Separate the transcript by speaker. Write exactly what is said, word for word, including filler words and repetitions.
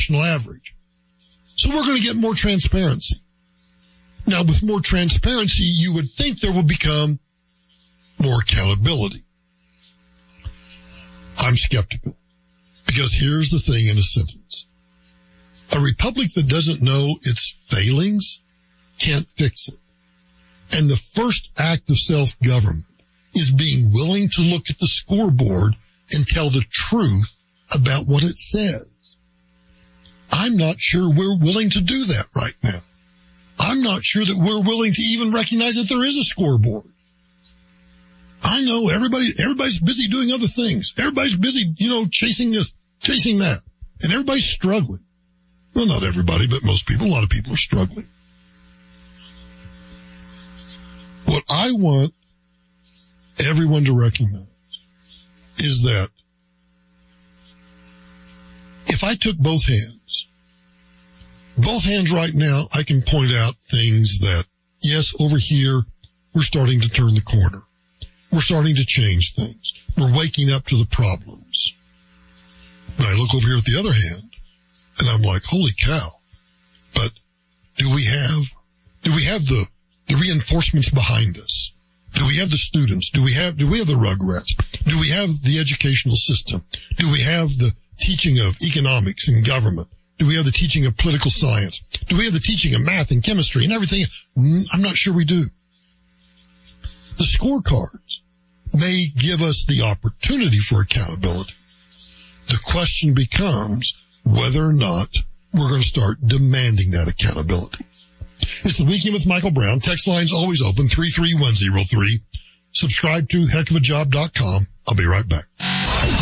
Speaker 1: national average. So we're going to get more transparency. Now, with more transparency, you would think there will become more accountability. I'm skeptical, because here's the thing in a sentence. A republic that doesn't know its failings can't fix it. And the first act of self-government is being willing to look at the scoreboard and tell the truth about what it says. I'm not sure we're willing to do that right now. I'm not sure that we're willing to even recognize that there is a scoreboard. I know everybody, everybody's busy doing other things. Everybody's busy, you know, chasing this, chasing that. And everybody's struggling. Well, not everybody, but most people, a lot of people are struggling. What I want everyone to recognize is that if I took both hands, both hands right now, I can point out things that, yes, over here, we're starting to turn the corner. We're starting to change things. We're waking up to the problems. But I look over here at the other hand, and I'm like, holy cow. But do we have, do we have the, the reinforcements behind us? Do we have the students? Do we have, do we have the rugrats? Do we have the educational system? Do we have the teaching of economics and government? Do we have the teaching of political science? Do we have the teaching of math and chemistry and everything? I'm not sure we do. The scorecards may give us the opportunity for accountability. The question becomes whether or not we're going to start demanding that accountability. It's the Weekend with Michael Brown. Text line's always open, three three one zero three. Subscribe to heck of a job dot com. I'll be right back.